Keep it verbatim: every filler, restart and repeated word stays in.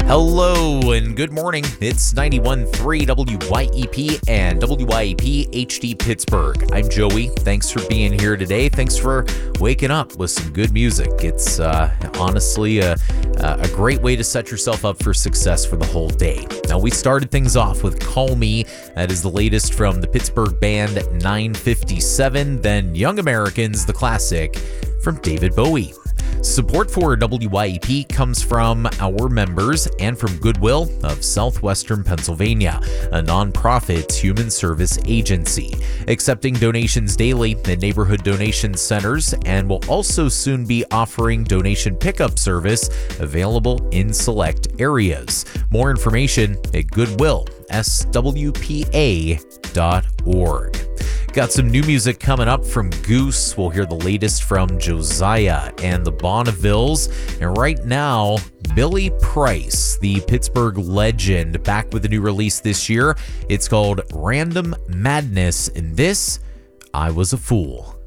Hello and good morning. It's ninety-one point three W Y E P and W Y E P H D Pittsburgh. I'm Joey. Thanks for being here today. Thanks for waking up with some good music. It's uh, honestly a, a great way to set yourself up for success for the whole day. Now, we started things off with Call Me. That is the latest from the Pittsburgh band nine fifty-seven. Then Young Americans, the classic from David Bowie. Support for W Y E P comes from our members and from Goodwill of Southwestern Pennsylvania, a nonprofit human service agency, accepting donations daily at neighborhood donation centers, and will also soon be offering donation pickup service available in select areas. More information at goodwill s w p a dot org. Got some new music coming up from Goose. We'll hear the latest from Josiah and the Bonnevilles. And right now, Billy Price, the Pittsburgh legend, back with a new release this year. It's called Random Madness, and this, I Was a Fool.